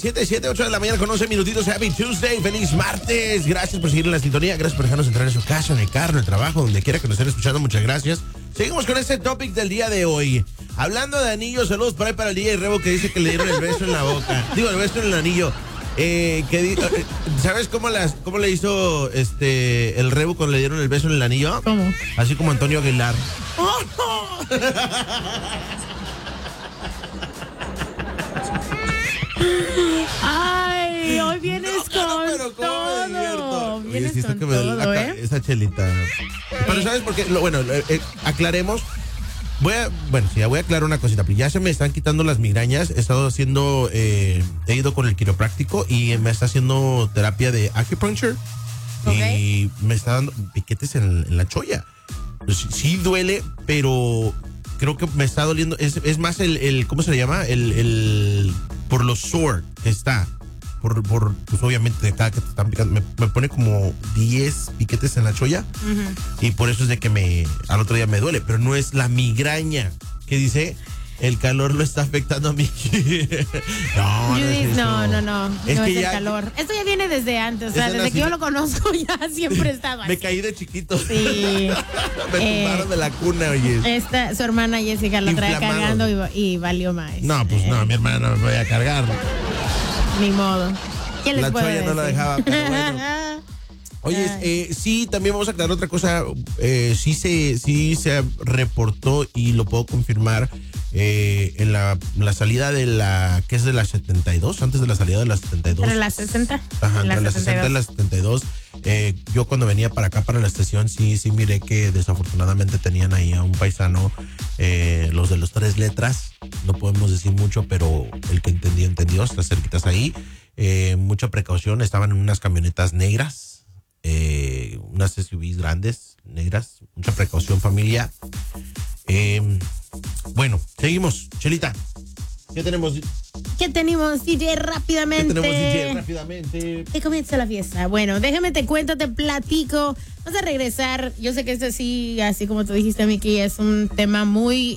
7, 8 de la mañana con 11 minutitos. Happy Tuesday, feliz martes. Gracias por seguir en la sintonía. Gracias por dejarnos entrar en su casa, en el carro, en el trabajo, donde quiera que nos estén escuchando. Muchas gracias. Seguimos con este topic del día de hoy. Hablando de anillos, saludos por ahí para el DJ Rebo que dice que le dieron el beso en la boca. Digo, el beso en el anillo. ¿Sabes cómo le hizo el Rebo cuando le dieron el beso en el anillo? ¿Cómo? Así como Antonio Aguilar. Ay, hoy vienes con todo. Vienes con todo, esa chelita. Pero ¿sabes por qué? Aclaremos. Voy a aclarar una cosita. Ya se me están quitando las migrañas. He estado haciendo, he ido con el quiropráctico y me está haciendo terapia de acupuncture. Okay. Y me está dando piquetes en la cholla. Pues, sí duele, pero creo que me está doliendo. Es más el ¿cómo se le llama? Por lo sore que está. Pues obviamente cada que te están picando me pone como 10 piquetes en la cholla. Uh-huh. Y por eso es de que al otro día me duele, pero no es la migraña que dice el calor lo está afectando a mí. No es el ya, calor. Esto ya viene desde antes, o sea, desde que yo lo conozco ya siempre estaba así. Me caí de chiquito. Sí. Me tumbaron de la cuna, oye. Su hermana Jessica lo trae cargando y valió más. No, pues no, mi hermana no me voy a cargar. Ni modo. ¿Qué les puedo decir? La cholla no la dejaba, pero bueno. Oye, sí, también vamos a aclarar otra cosa. Sí se reportó y lo puedo confirmar en la salida de que es de la 72, antes de la salida de la 72. ¿Entre las 60? Ajá, entre la 60 y la 72. Yo cuando venía para acá, para la estación, sí miré que desafortunadamente tenían ahí a un paisano, los de los 3 letras. No podemos decir mucho, pero el que entendió, está cerquitas ahí. Mucha precaución, estaban en unas camionetas negras. Unas SUVs grandes, negras, mucha precaución, familia. Bueno, seguimos, Chelita. ¿Qué tenemos? ¿Qué tenemos, DJ? Rápidamente. ¿Qué comienza la fiesta? Bueno, déjame te cuento, te platico. Vamos a regresar. Yo sé que esto sí, así como tú dijiste, Miki, es un tema muy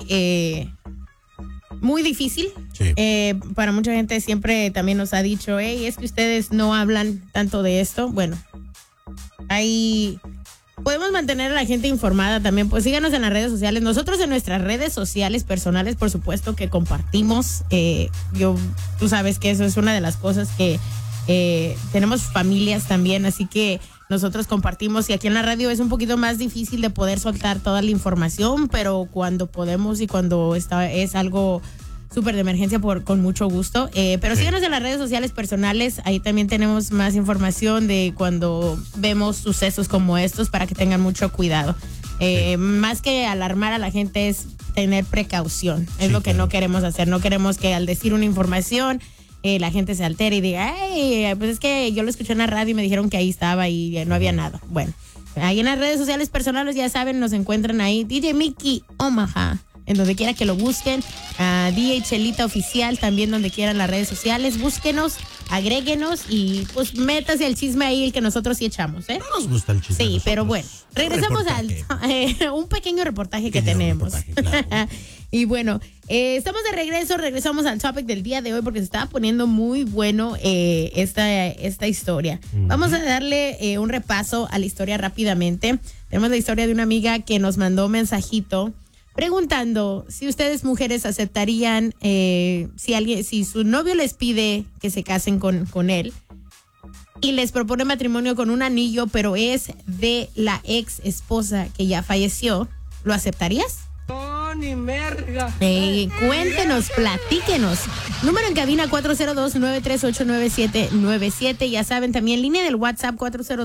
difícil. Sí. Para mucha gente siempre también nos ha dicho, es que ustedes no hablan tanto de esto. Bueno, ahí podemos mantener a la gente informada también. Pues síganos en las redes sociales. Nosotros en nuestras redes sociales personales, por supuesto que compartimos. Tú sabes que eso es una de las cosas que tenemos familias también, así que nosotros compartimos, y aquí en la radio es un poquito más difícil de poder soltar toda la información, pero cuando podemos y cuando es algo súper de emergencia, con mucho gusto. Pero síganos en las redes sociales personales, ahí también tenemos más información de cuando vemos sucesos como estos para que tengan mucho cuidado. Más que alarmar a la gente es tener precaución, es lo que no queremos hacer. No queremos que al decir una información la gente se altere y diga, pues es que yo lo escuché en la radio y me dijeron que ahí estaba y no había nada. Bueno, ahí en las redes sociales personales, ya saben, nos encuentran ahí, DJ Mickey Omaha, en donde quiera que lo busquen, DJ Chelita Oficial, también donde quieran las redes sociales, búsquenos, agréguenos y pues métase el chisme ahí, el que nosotros sí echamos, No nos gusta el chisme. Sí, pero bueno, regresamos a un pequeño reportaje que tenemos. Claro. Y bueno, regresamos al topic del día de hoy porque se estaba poniendo muy bueno esta historia. Uh-huh. Vamos a darle un repaso a la historia rápidamente. Tenemos la historia de una amiga que nos mandó un mensajito preguntando si ustedes mujeres aceptarían si su novio les pide que se casen con él y les propone matrimonio con un anillo, pero es de la ex esposa que ya falleció. ¿Lo aceptarías? Ni merga. Cuéntenos, platíquenos. Número en cabina 402-938-9797. Ya saben, también línea del WhatsApp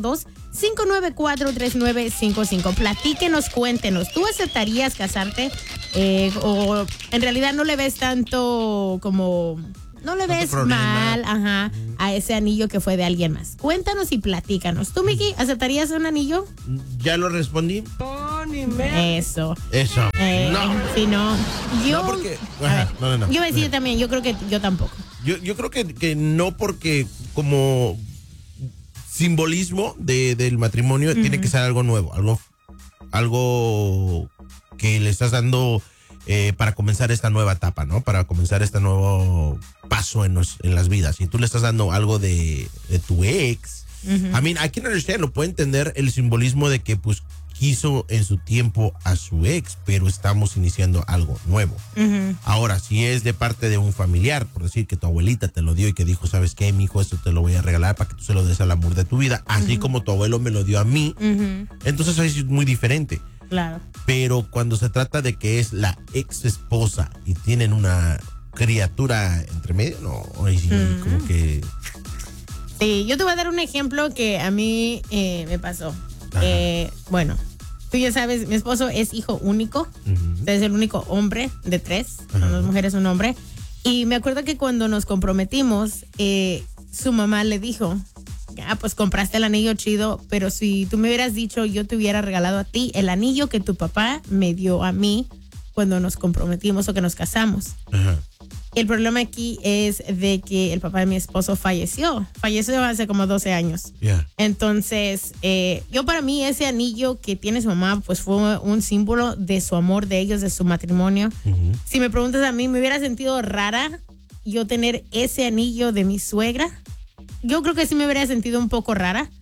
402-594-3955. Platíquenos, cuéntenos. ¿Tú aceptarías casarte? O en realidad no le ves tanto como... No le ves mal a ese anillo que fue de alguien más. Cuéntanos y platícanos. ¿Tú, Miki, aceptarías un anillo? Ya lo respondí. Eso. No. Sí, no. No, porque... No. Yo voy a decir también, yo creo que yo tampoco. Yo creo que no, porque como simbolismo del matrimonio tiene que ser algo nuevo, algo que le estás dando para comenzar esta nueva etapa, ¿no? Para comenzar este nuevo paso en las vidas. Si tú le estás dando algo de tu ex, I mean, I can understand, lo puedo entender el simbolismo de que pues quiso en su tiempo a su ex, pero estamos iniciando algo nuevo. Ahora, si es de parte de un familiar, por decir que tu abuelita te lo dio y que dijo, ¿sabes qué, mijo? Esto te lo voy a regalar para que tú se lo des al amor de tu vida, así como tu abuelo me lo dio a mí, entonces ahí es muy diferente. Claro. Pero cuando se trata de que es la ex esposa y tienen una criatura entre medio, no, ahí sí, como que... Sí, yo te voy a dar un ejemplo que a mí me pasó. Bueno, tú ya sabes, mi esposo es hijo único, es el único hombre de 3, son 2 mujeres, un hombre. Y me acuerdo que cuando nos comprometimos, su mamá le dijo, pues compraste el anillo chido, pero si tú me hubieras dicho, yo te hubiera regalado a ti el anillo que tu papá me dio a mí cuando nos comprometimos o que nos casamos. El problema aquí es de que el papá de mi esposo falleció hace como 12 años. Entonces, yo para mí ese anillo que tiene su mamá, pues fue un símbolo de su amor de ellos, de su matrimonio. Si me preguntas a mí, me hubiera sentido rara yo tener ese anillo de mi suegra. Yo creo que sí me hubiera sentido un poco rara.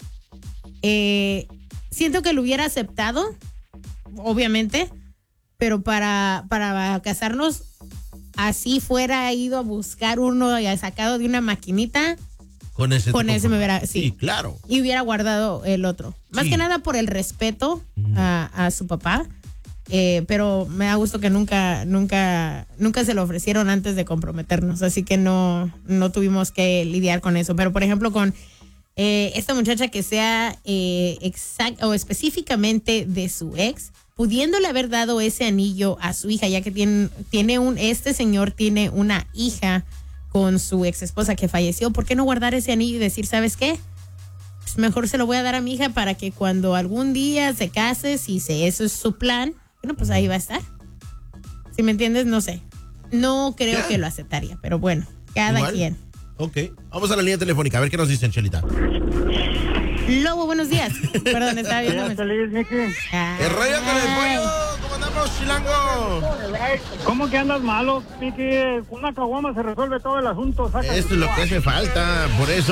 Siento que lo hubiera aceptado, obviamente, pero para casarnos, así fuera ido a buscar uno y sacado de una maquinita, con ese me hubiera, sí, claro. Y hubiera guardado el otro. Más que nada por el respeto a su papá. Pero me da gusto que nunca se lo ofrecieron antes de comprometernos, así que no tuvimos que lidiar con eso. Pero por ejemplo con esta muchacha que sea o específicamente de su ex, pudiéndole haber dado ese anillo a su hija, ya que este señor tiene una hija con su ex esposa que falleció, ¿por qué no guardar ese anillo y decir, ¿sabes qué? Pues mejor se lo voy a dar a mi hija para que cuando algún día se case, si eso es su plan, bueno, pues ahí va a estar. Si me entiendes, no sé. No creo que lo aceptaría, pero bueno, cada quien. Ok, vamos a la línea telefónica, a ver qué nos dicen, Chelita. Lobo, buenos días. Perdón, estaba viendo. Feliz, Miki. El rollo con el pollo. ¿Cómo andamos, chilango? ¿Cómo que andas malo, Miki? Con una caguama se resuelve todo el asunto. Esto es lo que hace falta, por eso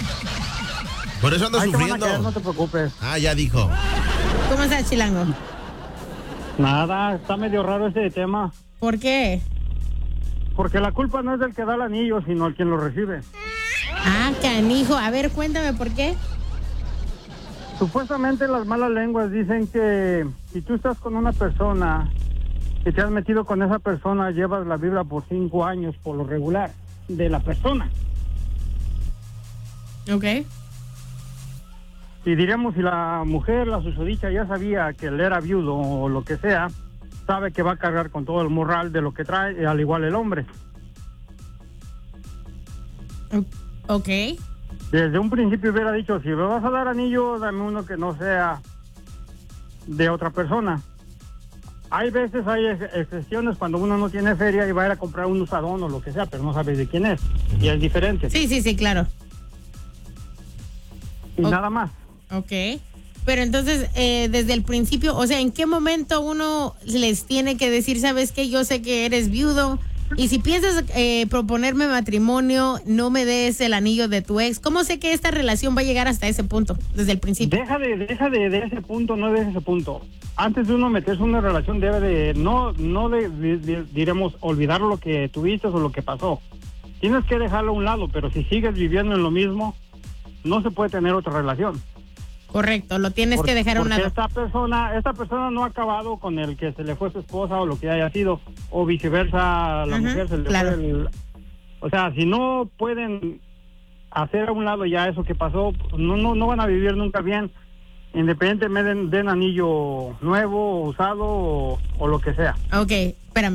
ando sufriendo. Caer, no te preocupes. Ya dijo. ¿Cómo estás, chilango? Nada, está medio raro ese tema. ¿Por qué? Porque la culpa no es del que da el anillo, sino el quien lo recibe. Canijo. A ver, cuéntame por qué. Supuestamente las malas lenguas dicen que si tú estás con una persona, que te has metido con esa persona, llevas la vibra por 5 años, por lo regular, de la persona. Ok. Y diríamos, si la mujer, la susodicha, ya sabía que él era viudo o lo que sea, sabe que va a cargar con todo el moral de lo que trae, al igual el hombre. Ok. Desde un principio hubiera dicho, si me vas a dar anillo, dame uno que no sea de otra persona. Hay veces, hay excepciones cuando uno no tiene feria y va a ir a comprar un usadón o lo que sea, pero no sabes de quién es. Y es diferente. Sí, claro. Y nada más. Ok. Pero entonces, desde el principio, o sea, ¿en qué momento uno les tiene que decir, sabes qué, yo sé que eres viudo, y si piensas proponerme matrimonio, no me des el anillo de tu ex? ¿Cómo sé que esta relación va a llegar hasta ese punto, desde el principio? Deja de ese punto, no de ese punto. Antes de uno meterse en una relación, debe de, diremos, olvidar lo que tuviste o lo que pasó. Tienes que dejarlo a un lado, pero si sigues viviendo en lo mismo, no se puede tener otra relación. Correcto, lo tienes que dejar a un lado. Esta persona no ha acabado con el que se le fue su esposa o lo que haya sido, o viceversa, la mujer se le fue o sea, si no pueden hacer a un lado ya eso que pasó, no van a vivir nunca bien, independientemente den anillo nuevo, usado o lo que sea. Ok, espérame.